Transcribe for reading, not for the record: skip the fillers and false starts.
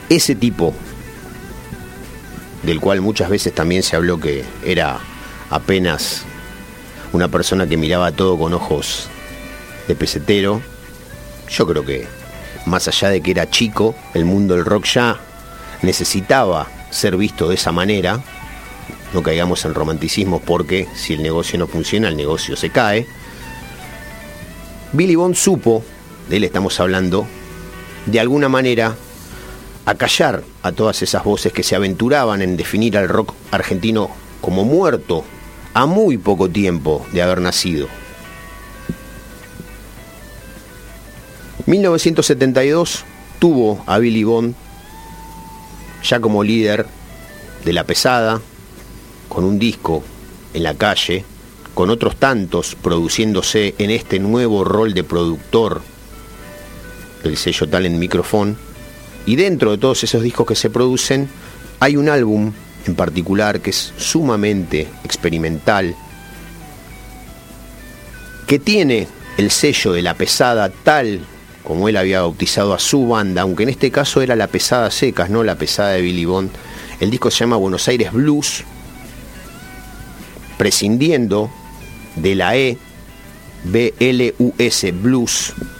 ese tipo, del cual muchas veces también se habló que era apenas una persona que miraba todo con ojos de pesetero, yo creo que más allá de que era chico, el mundo del rock ya necesitaba ser visto de esa manera. No caigamos en romanticismos, porque si el negocio no funciona, el negocio se cae. Billy Bond supo, de él estamos hablando, de alguna manera acallar a todas esas voces que se aventuraban en definir al rock argentino como muerto a muy poco tiempo de haber nacido. 1972 tuvo a Billy Bond ya como líder de La Pesada, con un disco en la calle, con otros tantos produciéndose en este nuevo rol de productor del sello Talent Microphone. Y dentro de todos esos discos que se producen, hay un álbum en particular que es sumamente experimental, que tiene el sello de La Pesada, tal como él había bautizado a su banda, aunque en este caso era La Pesada Secas, no La Pesada de Billy Bond. El disco se llama Buenos Aires Blues, prescindiendo de la E, B-L-U-S, Blues,